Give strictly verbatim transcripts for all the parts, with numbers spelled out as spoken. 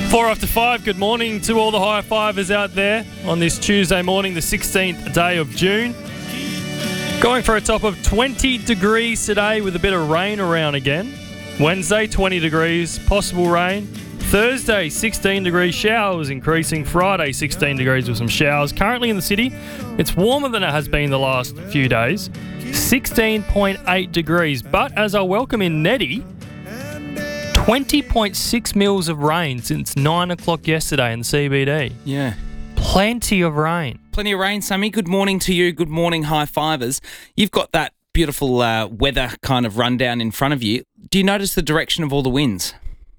Four after five, good morning to all the high fivers out there on this Tuesday morning, the sixteenth day of June. Going for a top of twenty degrees today with a bit of rain around again. Wednesday, twenty degrees, possible rain. Thursday, sixteen degrees, showers increasing. Friday, sixteen degrees with some showers. Currently in the city, it's warmer than it has been the last few days. sixteen point eight degrees, but as I welcome in Neddy, twenty point six mils of rain since nine o'clock yesterday in the C B D. Yeah. Plenty of rain. Plenty of rain, Sammy. Good morning to you. Good morning, high fivers. You've got that beautiful uh, weather kind of rundown in front of you. Do you notice the direction of all the winds?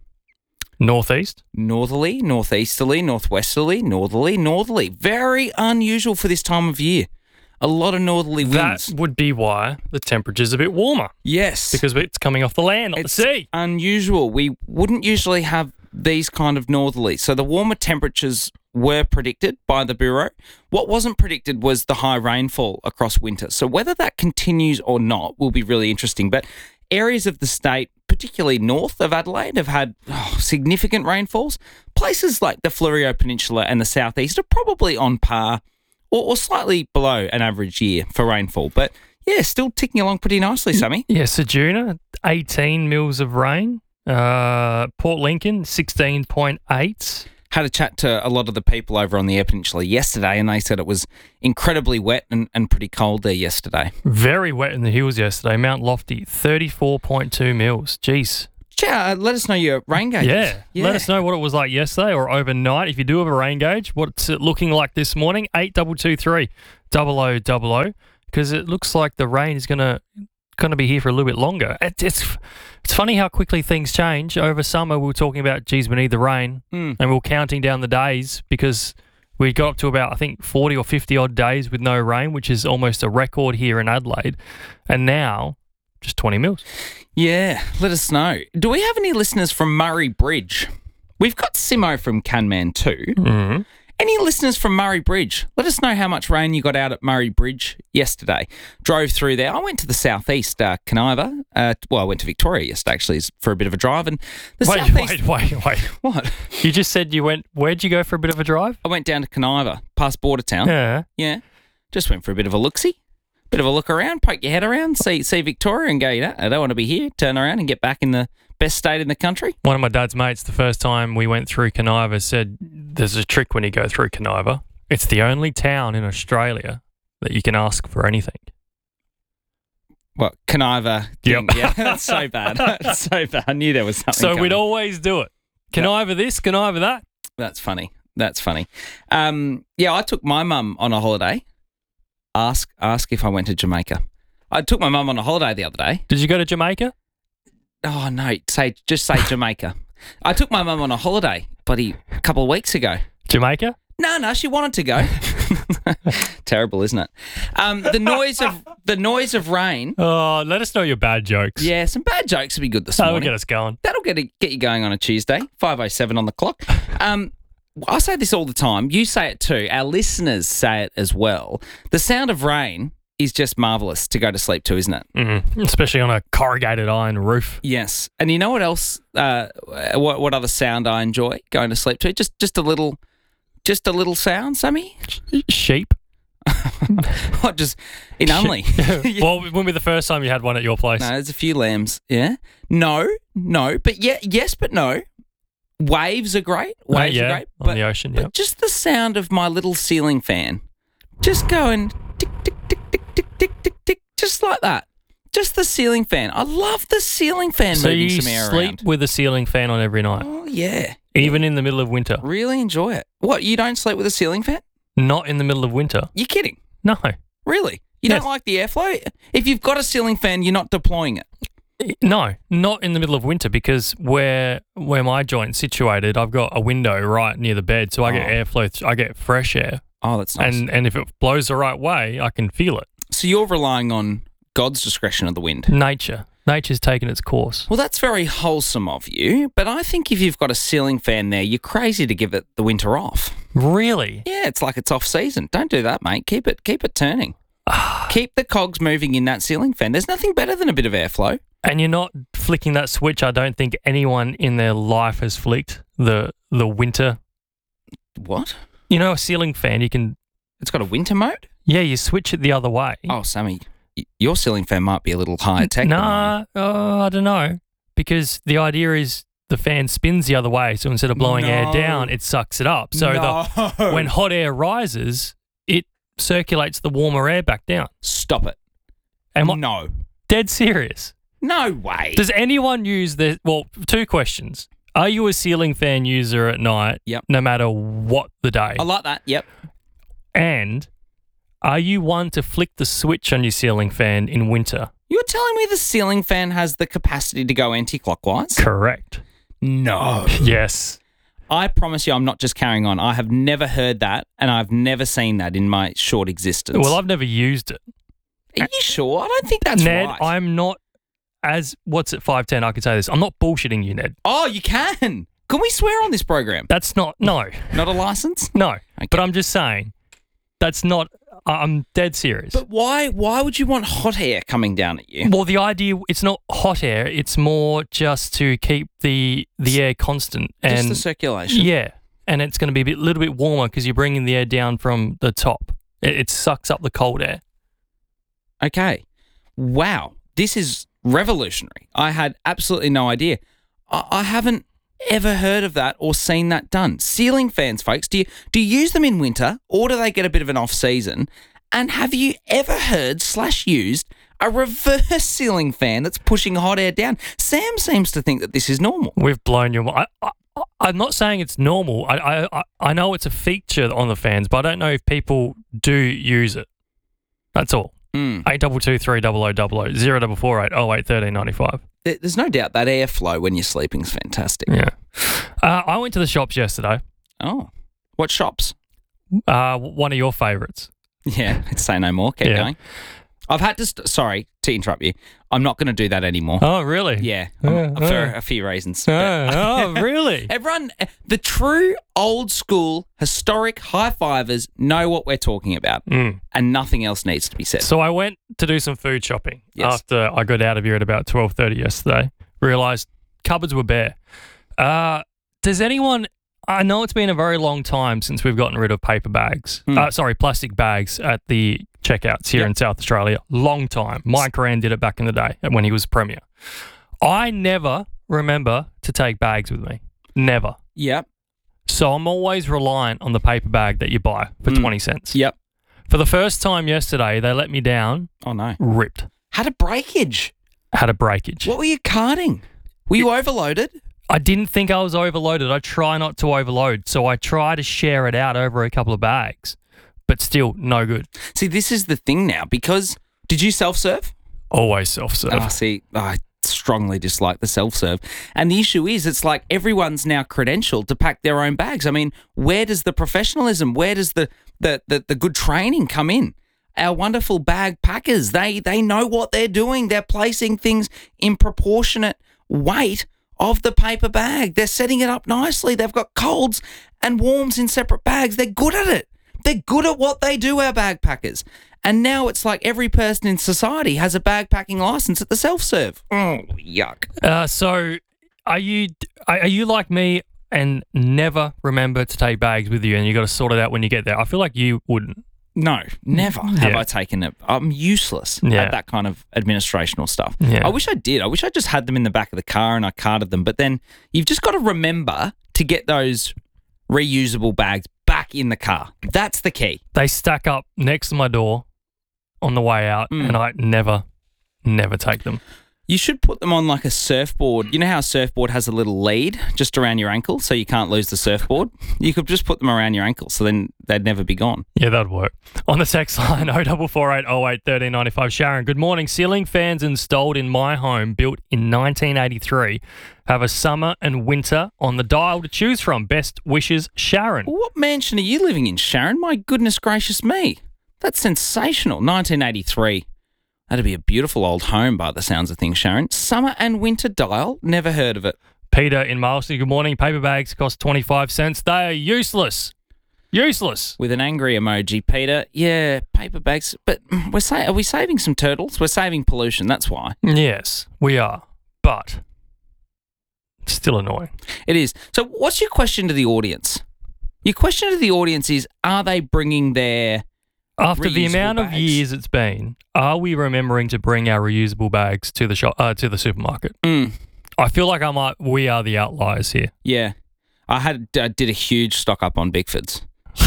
Northeast? Northerly, northeasterly, northwesterly, northerly, northerly. Very unusual for this time of year. A lot of northerly winds. That would be why the temperature's a bit warmer. Yes. Because it's coming off the land, not it's the sea. Unusual. We wouldn't usually have these kind of northerlies. So the warmer temperatures were predicted by the Bureau. What wasn't predicted was the high rainfall across winter. So whether that continues or not will be really interesting. But areas of the state, particularly north of Adelaide, have had oh, significant rainfalls. Places like the Fleurieu Peninsula and the southeast are probably on par or, or slightly below an average year for rainfall. But yeah, still ticking along pretty nicely, Sammy. Yeah, Ceduna, eighteen mils of rain. Uh, Port Lincoln, sixteen point eight. Had a chat to a lot of the people over on the Eyre Peninsula yesterday, and they said it was incredibly wet and, and pretty cold there yesterday. Very wet in the hills yesterday. Mount Lofty, thirty-four point two mils. Jeez. Yeah, let us know your rain gauges. Yeah. yeah, let us know what it was like yesterday or overnight. If you do have a rain gauge, what's it looking like this morning? eight two two three, double oh double oh, because it looks like the rain is going to going to be here for a little bit longer. It, it's it's funny how quickly things change. Over summer, we were talking about, geez, we need the rain, mm. and we were counting down the days because we got up to about, I think, forty or fifty odd days with no rain, which is almost a record here in Adelaide. And now, just twenty mils. Yeah, let us know. Do we have any listeners from Murray Bridge? We've got Simo from Canman too. Mm-hmm. Any listeners from Murray Bridge? Let us know how much rain you got out at Murray Bridge yesterday. Drove through there. I went to the southeast, uh, Caniva. Uh, well, I went to Victoria yesterday, actually, for a bit of a drive. And the wait, southeast... wait, wait, wait. What? You just said you went... Where'd you go for a bit of a drive? I went down to Caniva, past Bordertown. Yeah. Yeah. Just went for a bit of a look-see. Bit of a look around, poke your head around, see see Victoria and go, you know, I don't want to be here. Turn around and get back in the best state in the country. One of my dad's mates, the first time we went through Caniva, said there's a trick when you go through Caniva. It's the only town in Australia that you can ask for anything. What, Caniva? Yep. Yeah, that's so bad. That's so bad. I knew there was something So coming. we'd always do it. Caniva this, Caniva that. That's funny. That's funny. Um, yeah, I took my mum on a holiday. Ask ask if I went to Jamaica. I took my mum on a holiday the other day. Did you go to Jamaica? Oh, no. Say Just say Jamaica. I took my mum on a holiday, buddy, a couple of weeks ago. Jamaica? No, no, she wanted to go. Terrible, isn't it? Um, the noise of the noise of rain. Oh, let us know your bad jokes. Yeah, some bad jokes would be good this That'll morning. get us going. That'll get get you going on a Tuesday. five oh seven on the clock. Um, I say this all the time. You say it too. Our listeners say it as well. The sound of rain is just marvellous to go to sleep to, isn't it? Mm-hmm. Especially on a corrugated iron roof. Yes. And you know what else? Uh, what what other sound I enjoy going to sleep to? Just just a little, just a little sound, Sammy. Sheep. What, just in Unley? Well, when was the first time you had one at your place? No, there's a few lambs. Yeah. No, no, but yeah, yes, but no. Waves are great. Waves uh, yeah, are great. on But, the ocean, but yeah. just the sound of my little ceiling fan, just going tick, tick, tick, tick, tick, tick, tick, tick, just like that. Just the ceiling fan. I love the ceiling fan So moving you some air sleep around. with a ceiling fan on every night? Oh, yeah. Even in the middle of winter? Really enjoy it. What, you don't sleep with a ceiling fan? Not in the middle of winter? You're kidding. No. Really? You Yes. don't like the airflow? If you've got a ceiling fan, you're not deploying it. No, not in the middle of winter because where where my joint's situated, I've got a window right near the bed, so I get Oh. airflow. Th- I get fresh air, Oh, that's nice. and and if it blows the right way, I can feel it. So you're relying on God's discretion of the wind. Nature, nature's taken its course. Well, that's very wholesome of you, but I think if you've got a ceiling fan there, you're crazy to give it the winter off. Really? Yeah, it's like it's off season. Don't do that, mate. Keep it keep it turning. Keep the cogs moving in that ceiling fan. There's nothing better than a bit of airflow. And you're not flicking that switch. I don't think anyone in their life has flicked the the winter. What? You know, a ceiling fan, you can, It's got a winter mode? yeah, you switch it the other way. Oh, Sammy, y- your ceiling fan might be a little higher tech than mine. Nah, oh, I don't know. Because the idea is the fan spins the other way. So instead of blowing air No. down, it sucks it up. So the, No. when hot air rises, it circulates the warmer air back down. Stop it. Am I No. dead serious? No way. Does anyone use the, well, two questions. Are you a ceiling fan user at night? Yep. No matter what the day? I like that. Yep. And are you one to flick the switch on your ceiling fan in winter? You're telling me the ceiling fan has the capacity to go anti-clockwise? Correct. No. Yes. I promise you I'm not just carrying on. I have never heard that, and I've never seen that in my short existence. Well, I've never used it. Are you sure? I don't think that's Ned, right. I'm not as, what's it, five ten, I can say this. I'm not bullshitting you, Ned. Oh, you can. Can we swear on this program? That's not, no, Not a license? no. Okay. But I'm just saying, that's not, I'm dead serious. But why why would you want hot air coming down at you? Well, the idea, it's not hot air, it's more just to keep the the air constant. And Just the circulation. yeah, and it's going to be a bit, little bit warmer because you're bringing the air down from the top. It, it sucks up the cold air. Okay. Wow. This is revolutionary. I had absolutely no idea. I, I haven't ever heard of that or seen that done. Ceiling fans, folks, do you do you use them in winter or do they get a bit of an off season? And have you ever heard slash used a reverse ceiling fan that's pushing hot air down? Sam seems to think that this is normal. We've blown your mind. I, I, I'm not saying it's normal. I, I I- I know it's a feature on the fans, but I don't know if people do use it. That's all. Mm. Eight double two three double o double o zero double four eight oh eight thirteen ninety five. There- There's no doubt that airflow when you're sleeping is fantastic. Yeah. Uh, I went to the shops yesterday. Oh. What shops? Uh, one of your favourites. Yeah, say no more. Keep Yeah. going. I've had to, st- sorry to interrupt you. I'm not going to do that anymore. Oh, really? Yeah, Uh, um, for uh. a few reasons. Oh, But- oh, really? Everyone, the true old school, historic high fivers know what we're talking about, Mm. and nothing else needs to be said. So I went to do some food shopping Yes. after I got out of here at about twelve thirty yesterday. Realised cupboards were bare. Uh, does anyone... I know it's been a very long time since we've gotten rid of paper bags. Hmm. Uh, sorry, plastic bags at the checkouts here Yep. in South Australia. Long time. Mike Rand did it back in the day when he was Premier. I never remember to take bags with me. Never. Yep, So I'm always reliant on the paper bag that you buy for Mm. twenty cents. yep. For the first time yesterday, they let me down, Oh no, ripped. had a breakage. Had a breakage. What were you carting? Were you overloaded? I didn't think I was overloaded. I try not to overload. So I try to share it out over a couple of bags, but still no good. See, this is the thing now because did you self serve? Always self-serve. Oh, see, I strongly dislike the self-serve. And the issue is, it's like everyone's now credentialed to pack their own bags. I mean, where does the professionalism, where does the the the, the good training come in? Our wonderful bag packers, they they know what they're doing. They're placing things in proportionate weight of the paper bag. They're setting it up nicely. They've got colds and warms in separate bags. They're good at it. They're good at what they do, our bag packers. And now it's like every person in society has a bag packing license at the self-serve. Oh, yuck. Uh, so are you are are you like me and never remember to take bags with you and you got to sort it out when you get there? I feel like you wouldn't. No, never have Yeah. I taken it. I'm useless Yeah. at that kind of administrational stuff. Yeah. I wish I did. I wish I just had them in the back of the car and I carted them. But then you've just got to remember to get those reusable bags back in the car. That's the key. They stack up next to my door on the way out Mm. and I never, never take them. You should put them on like a surfboard. You know how a surfboard has a little lead just around your ankle so you can't lose the surfboard? You could just put them around your ankle so then they'd never be gone. Yeah, that'd work. On the text line, oh four four eight oh eight one three nine five. Sharon, good morning. Ceiling fans installed in my home, built in nineteen eighty-three, have a summer and winter on the dial to choose from. Best wishes, Sharon. Well, what mansion are you living in, Sharon? My goodness gracious me. That's sensational. nineteen eighty-three. That'd be a beautiful old home by the sounds of things, Sharon. Summer and winter dial? Never heard of it. Peter in Marlston, good morning. Paper bags cost twenty-five cents. They are useless. Useless. With an angry emoji, Peter. Yeah, paper bags. But we're sa- are we saving some turtles? We're saving pollution, that's why. Yes, we are. But still annoying. It is. So what's your question to the audience? Your question to the audience is, are they bringing their After the reusable amount of bags? years it's been, are we remembering to bring our reusable bags to the shop, uh, to the supermarket? Mm, I feel like I might. We are the outliers here. yeah. I had I did a huge stock up on Bickfords.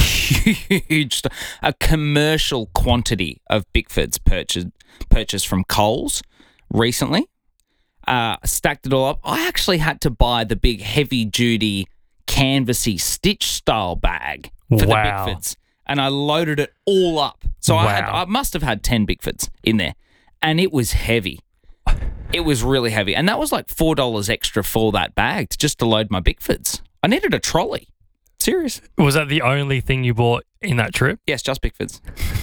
Huge, sto- a commercial quantity of Bickfords purchased purchased from Coles recently. Uh, stacked it all up. I actually had to buy the big heavy duty canvassy stitch style bag for Wow. the Bickfords, and I loaded it all up. So I had Wow. I must have had ten Bickfords in there, and it was heavy. It was really heavy, and that was like four dollars extra for that bag to, just to load my Bickfords. I needed a trolley. Serious. Was that the only thing you bought in that trip? Yes, just Bickfords.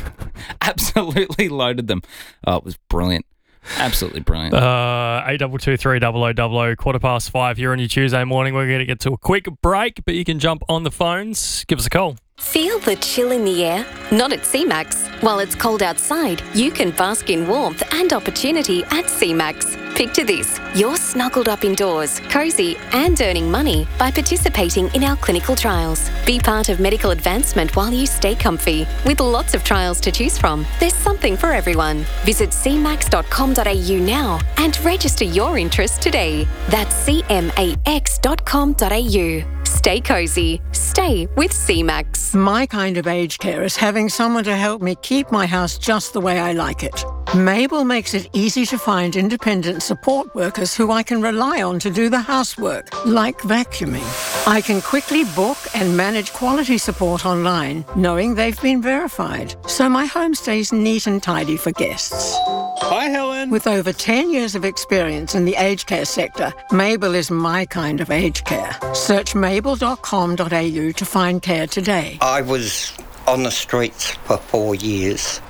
Absolutely loaded them. Oh, it was brilliant. Absolutely brilliant. Uh, eight double two three double o double o, quarter past five here on your Tuesday morning. We're going to get to a quick break, but you can jump on the phones. Give us a call. Feel the chill in the air? Not at C MAX. While it's cold outside, you can bask in warmth and opportunity at C MAX. Picture this, you're snuggled up indoors, cosy and earning money by participating in our clinical trials. Be part of medical advancement while you stay comfy. With lots of trials to choose from, there's something for everyone. Visit c max dot com dot a u now and register your interest today. That's c max dot com dot a u. Stay cozy. Stay with C MAX. My kind of aged care is having someone to help me keep my house just the way I like it. Mabel makes it easy to find independent support workers who I can rely on to do the housework, like vacuuming. I can quickly book and manage quality support online, knowing they've been verified, so my home stays neat and tidy for guests. Hi, Helen. With over ten years of experience in the aged care sector, Mabel is my kind of aged care. Search mabel dot com dot a u to find care today. I was on the streets for four years.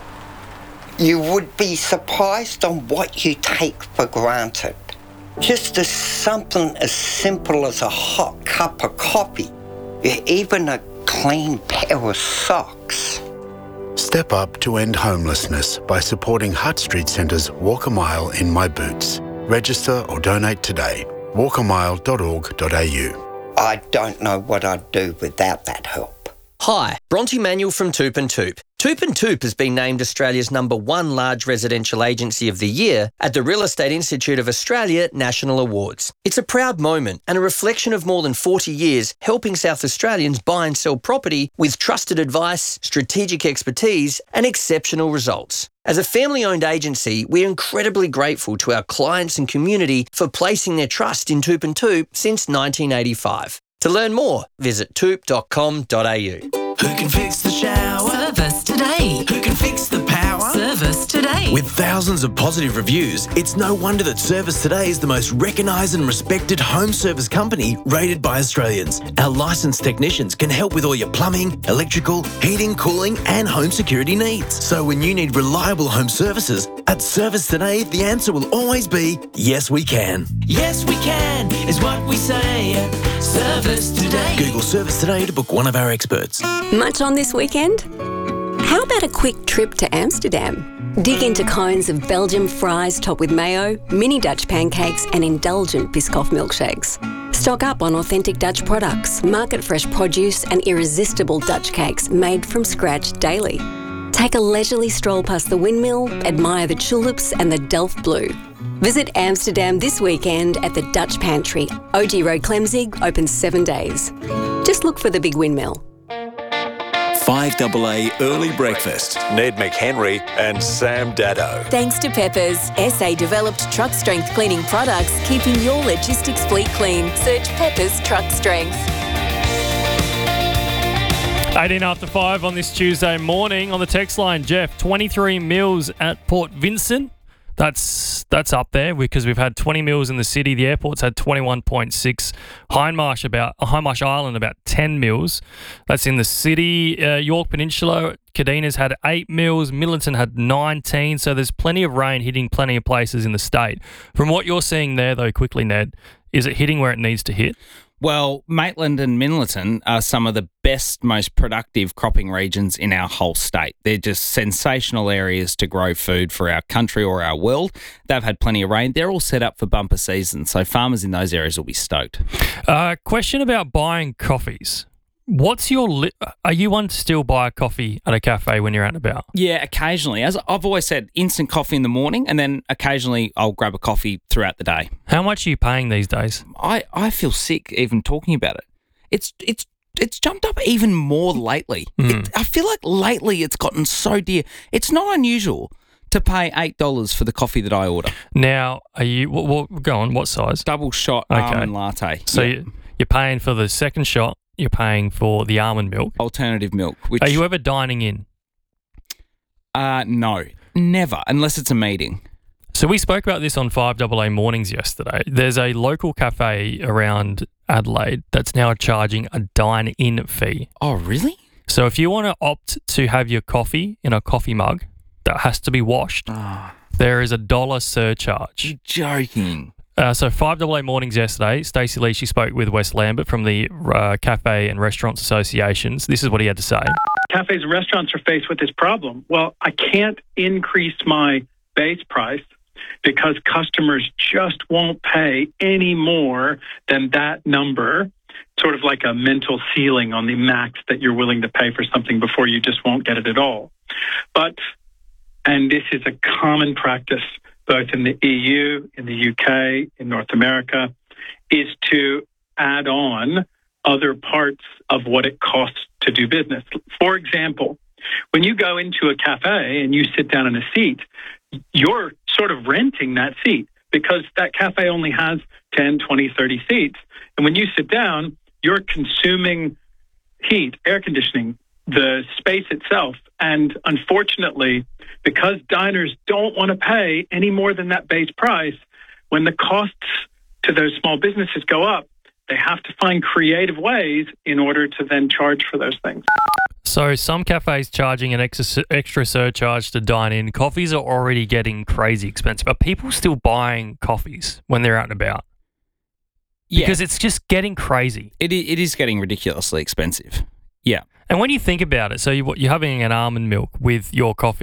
You would be surprised on what you take for granted. Just as something as simple as a hot cup of coffee, even a clean pair of socks. Step up to end homelessness by supporting Hutt Street Centre's Walk a Mile in My Boots. Register or donate today. walk a mile dot org dot a u. I don't know what I'd do without that help. Hi, Bronte Manuel from Toop and Toop. Toop and Toop has been named Australia's number one large residential agency of the year at the Real Estate Institute of Australia National Awards. It's a proud moment and a reflection of more than forty years helping South Australians buy and sell property with trusted advice, strategic expertise and exceptional results. As a family-owned agency, we're incredibly grateful to our clients and community for placing their trust in Toop and Toop since nineteen eighty-five. To learn more, visit toop dot com dot a u. Who can fix the shower? Service today. Who can fix the power? Service today. With thousands of positive reviews, it's no wonder that Service Today is the most recognised and respected home service company rated by Australians. Our licensed technicians can help with all your plumbing, electrical, heating, cooling and home security needs. So when you need reliable home services, at Service Today, the answer will always be, yes we can. Yes, we can, is what we say at Service Today. Google Service Today to book one of our experts. Much on this weekend? How about a quick trip to Amsterdam? Dig into cones of Belgian fries topped with mayo, mini Dutch pancakes and indulgent Biscoff milkshakes. Stock up on authentic Dutch products, market-fresh produce and irresistible Dutch cakes made from scratch daily. Take a leisurely stroll past the windmill, admire the tulips and the Delft Blue. Visit Amsterdam this weekend at the Dutch Pantry. O G Road Clemzig, open seven days. Just look for the big windmill. five A A Early Breakfast. Ned McHenry and Sam Daddo. Thanks to Peppers, S A-developed truck strength cleaning products, keeping your logistics fleet clean. Search Peppers Truck Strength. eighteen after five on this Tuesday morning. On the text line, Jeff, twenty-three mils at Port Vincent. That's that's up there because we've had twenty mils in the city. The airport's had twenty-one point six. Hindmarsh about Hindmarsh Island about ten mils. That's in the city. Uh, York Peninsula, Cadena's had eight mils. Millington had nineteen. So there's plenty of rain hitting plenty of places in the state. From what you're seeing there, though, quickly, Ned, is it hitting where it needs to hit? Well, Maitland and Minlaton are some of the best, most productive cropping regions in our whole state. They're just sensational areas to grow food for our country or our world. They've had plenty of rain. They're all set up for bumper season, so farmers in those areas will be stoked. Uh, question about buying coffees. What's your li- are you one to still buy a coffee at a cafe when you're out and about? Yeah, occasionally. As I've always said, instant coffee in the morning, and then occasionally I'll grab a coffee throughout the day. How much are you paying these days? I, I feel sick even talking about it. It's it's it's jumped up even more lately. Mm. It, I feel like lately it's gotten so dear. It's not unusual to pay eight dollars for the coffee that I order. Now, are you? What, what, go on. What size? Double shot Okay. almond latte. So Yeah. you, you're paying for the second shot. You're paying for the almond milk. Alternative milk. Which, Are you ever dining in? Uh, no, never, unless it's a meeting. So we spoke about this on five A A Mornings yesterday. There's a local cafe around Adelaide that's now charging a dine-in fee. Oh, really? So if you want to opt to have your coffee in a coffee mug that has to be washed, Oh, there is a dollar surcharge. you're joking. Uh, so five A A Mornings yesterday, Stacey Lee, she spoke with Wes Lambert from the uh, Cafe and Restaurants Associations. This is what he had to say. Cafes and restaurants are faced with this problem. Well, I can't increase my base price because customers just won't pay any more than that number, sort of like a mental ceiling on the max that you're willing to pay for something before you just won't get it at all. But, and this is a common practice both in the E U, in the U K, in North America, is to add on other parts of what it costs to do business. For example, when you go into a cafe and you sit down in a seat, you're sort of renting that seat because that cafe only has ten, twenty, thirty seats. And when you sit down, you're consuming heat, air conditioning, the space itself. And unfortunately, because diners don't want to pay any more than that base price, when the costs to those small businesses go up, they have to find creative ways in order to then charge for those things. So some cafes charging an extra, extra surcharge to dine in. Coffees are already getting crazy expensive. Are people still buying coffees when they're out and about? Yeah. Because it's just getting crazy. It, i- it is getting ridiculously expensive. Yeah. And when you think about it, so you, you're having an almond milk with your coffee.